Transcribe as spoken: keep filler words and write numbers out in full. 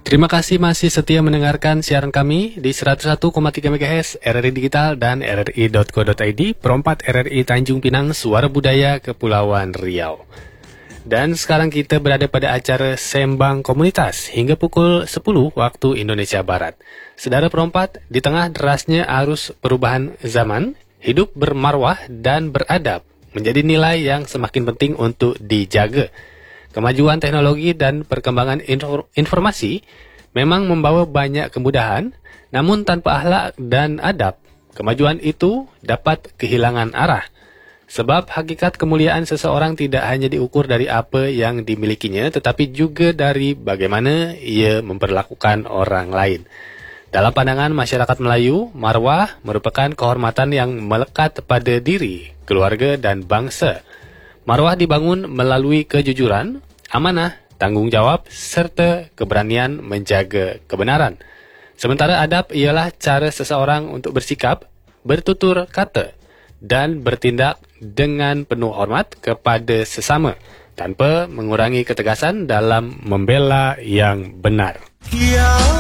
Terima kasih masih setia mendengarkan siaran kami di seratus satu koma tiga MHz R R I Digital dan R R I dot co dot I D, perempat R R I Tanjung Pinang, Suara Budaya Kepulauan Riau. Dan sekarang kita berada pada acara Sembang Komunitas hingga pukul sepuluh waktu Indonesia Barat. Saudara perempat, di tengah derasnya arus perubahan zaman, hidup bermarwah dan beradab menjadi nilai yang semakin penting untuk dijaga. Kemajuan teknologi dan perkembangan infor- informasi memang membawa banyak kemudahan, namun tanpa akhlak dan adab, kemajuan itu dapat kehilangan arah. Sebab hakikat kemuliaan seseorang tidak hanya diukur dari apa yang dimilikinya, tetapi juga dari bagaimana ia memperlakukan orang lain. Dalam pandangan masyarakat Melayu, marwah merupakan kehormatan yang melekat pada diri, keluarga, dan bangsa. Marwah dibangun melalui kejujuran, amanah, tanggung jawab, serta keberanian menjaga kebenaran. Sementara adab ialah cara seseorang untuk bersikap, bertutur kata, dan bertindak dengan penuh hormat kepada sesama, tanpa mengurangi ketegasan dalam membela yang benar.